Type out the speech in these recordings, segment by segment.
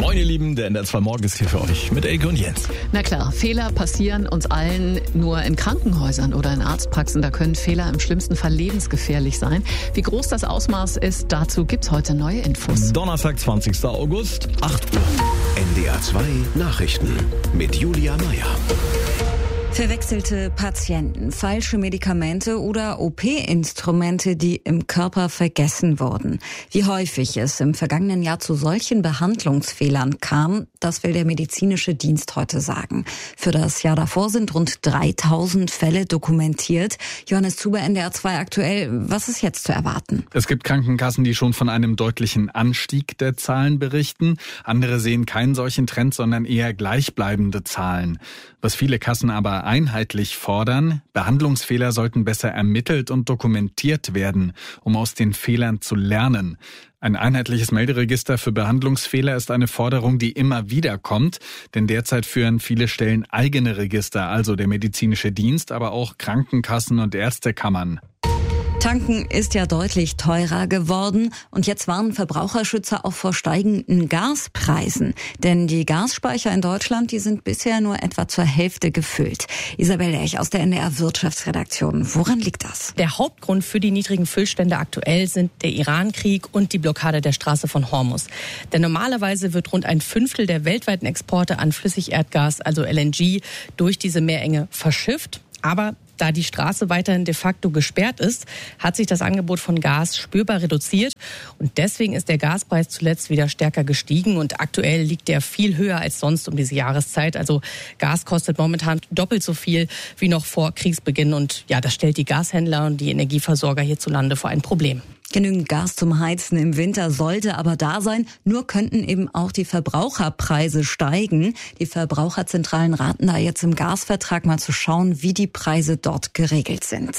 Moin ihr Lieben, der NDR 2 Morgen ist hier für euch mit Elke und Jens. Na klar, Fehler passieren uns allen, nur in Krankenhäusern oder in Arztpraxen. Da können Fehler im schlimmsten Fall lebensgefährlich sein. Wie groß das Ausmaß ist, dazu gibt's heute neue Infos. Donnerstag, 20. August, 8 Uhr. NDR 2 Nachrichten mit Julia Meyer. Verwechselte Patienten, falsche Medikamente oder OP-Instrumente, die im Körper vergessen wurden. Wie häufig es im vergangenen Jahr zu solchen Behandlungsfehlern kam, das will der medizinische Dienst heute sagen. Für das Jahr davor sind rund 3000 Fälle dokumentiert. Johannes Zuber, NDR 2 aktuell. Was ist jetzt zu erwarten? Es gibt Krankenkassen, die schon von einem deutlichen Anstieg der Zahlen berichten. Andere sehen keinen solchen Trend, sondern eher gleichbleibende Zahlen. Was viele Kassen aber einheitlich fordern: Behandlungsfehler sollten besser ermittelt und dokumentiert werden, um aus den Fehlern zu lernen. Ein einheitliches Melderegister für Behandlungsfehler ist eine Forderung, die immer wieder kommt, denn derzeit führen viele Stellen eigene Register, also der medizinische Dienst, aber auch Krankenkassen und Ärztekammern. Tanken ist ja deutlich teurer geworden und jetzt warnen Verbraucherschützer auch vor steigenden Gaspreisen. Denn die Gasspeicher in Deutschland, die sind bisher nur etwa zur Hälfte gefüllt. Isabel Lerch aus der NDR Wirtschaftsredaktion. Woran liegt das? Der Hauptgrund für die niedrigen Füllstände aktuell sind der Irankrieg und die Blockade der Straße von Hormuz. Denn normalerweise wird rund ein Fünftel der weltweiten Exporte an Flüssigerdgas, also LNG, durch diese Meerenge verschifft. Aber da die Straße weiterhin de facto gesperrt ist, hat sich das Angebot von Gas spürbar reduziert. Und deswegen ist der Gaspreis zuletzt wieder stärker gestiegen. Und aktuell liegt der viel höher als sonst um diese Jahreszeit. Also Gas kostet momentan doppelt so viel wie noch vor Kriegsbeginn. Und ja, das stellt die Gashändler und die Energieversorger hierzulande vor ein Problem. Genügend Gas zum Heizen im Winter sollte aber da sein. Nur könnten eben auch die Verbraucherpreise steigen. Die Verbraucherzentralen raten da jetzt im Gasvertrag mal zu schauen, wie die Preise dort geregelt sind.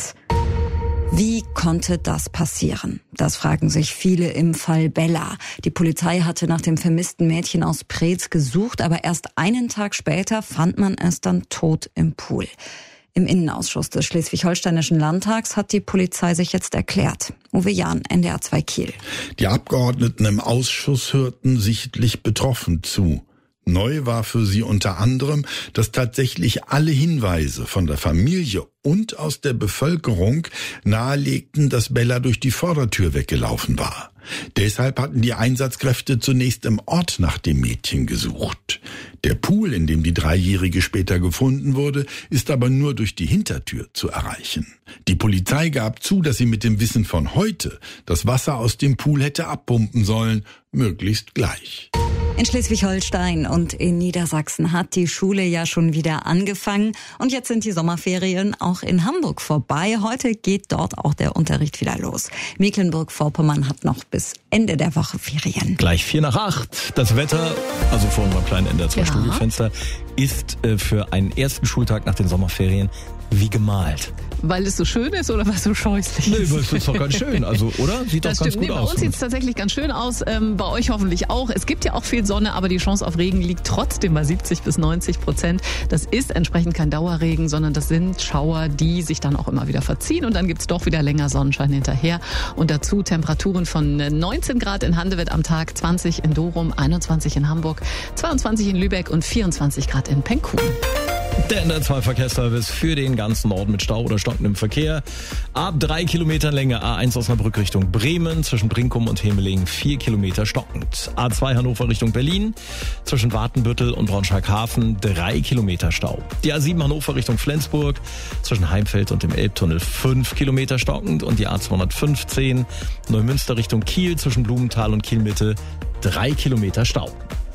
Wie konnte das passieren? Das fragen sich viele im Fall Bella. Die Polizei hatte nach dem vermissten Mädchen aus Preetz gesucht, aber erst einen Tag später fand man es dann tot im Pool. Im Innenausschuss des Schleswig-Holsteinischen Landtags hat die Polizei sich jetzt erklärt. Uwe Jahn, NDR 2 Kiel. Die Abgeordneten im Ausschuss hörten sichtlich betroffen zu. Neu war für sie unter anderem, dass tatsächlich alle Hinweise von der Familie und aus der Bevölkerung nahelegten, dass Bella durch die Vordertür weggelaufen war. Deshalb hatten die Einsatzkräfte zunächst im Ort nach dem Mädchen gesucht. Der Pool, in dem die Dreijährige später gefunden wurde, ist aber nur durch die Hintertür zu erreichen. Die Polizei gab zu, dass sie mit dem Wissen von heute das Wasser aus dem Pool hätte abpumpen sollen, möglichst gleich. In Schleswig-Holstein und in Niedersachsen hat die Schule ja schon wieder angefangen. Und jetzt sind die Sommerferien auch in Hamburg vorbei. Heute geht dort auch der Unterricht wieder los. Mecklenburg-Vorpommern hat noch bis Ende der Woche Ferien. Gleich 7:45. Das Wetter, also vor unserem kleinen NDR 2 Studiofenster, ist für einen ersten Schultag nach den Sommerferien wie gemalt. Weil es so schön ist oder weil es so scheußlich ist? Nee, es ist doch ganz schön, also, oder? Sieht das doch ganz stimmt. gut Bei aus. uns sieht es tatsächlich ganz schön aus, bei euch hoffentlich auch. Es gibt ja auch viel Sonne, aber die Chance auf Regen liegt trotzdem bei 70-90%. Das ist entsprechend kein Dauerregen, sondern das sind Schauer, die sich dann auch immer wieder verziehen und dann gibt's doch wieder länger Sonnenschein hinterher. Und dazu Temperaturen von 19 Grad in Handewitt am Tag, 20 in Dorum, 21 in Hamburg, 22 in Lübeck und 24 Grad in Penkum. Der NDR 2 Verkehrsservice für den ganzen Norden mit Stau oder stockendem Verkehr. Ab 3 Kilometern Länge A1 Osnabrück Richtung Bremen, zwischen Brinkum und Hemeling 4 Kilometer stockend. A2 Hannover Richtung Berlin, zwischen Watenbüttel und Braunschweig-Hafen 3 Kilometer Stau. Die A7 Hannover Richtung Flensburg, zwischen Heimfeld und dem Elbtunnel 5 Kilometer stockend. Und die A215 Neumünster Richtung Kiel, zwischen Blumenthal und Kielmitte 3 Kilometer Stau.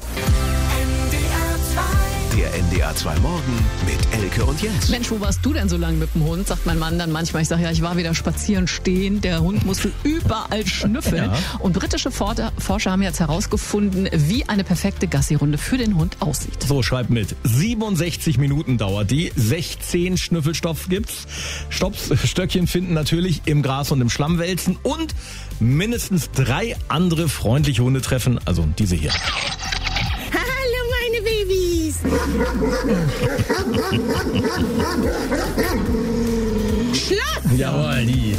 Der NDR 2 Morgen mit Elke und Jens. Mensch, wo warst du denn so lange mit dem Hund? Sagt mein Mann dann manchmal. Ich sage, ja, ich war wieder spazieren stehen. Der Hund musste überall schnüffeln. Ja. Und britische Forscher haben jetzt herausgefunden, wie eine perfekte Gassi-Runde für den Hund aussieht. So, schreibt mit. 67 Minuten dauert die. 16 Schnüffelstoff gibt's. Stöckchen finden natürlich im Gras und im Schlamm wälzen. Und mindestens 3 andere freundliche Hunde treffen. Also diese hier. Schlafen! Jawohl, die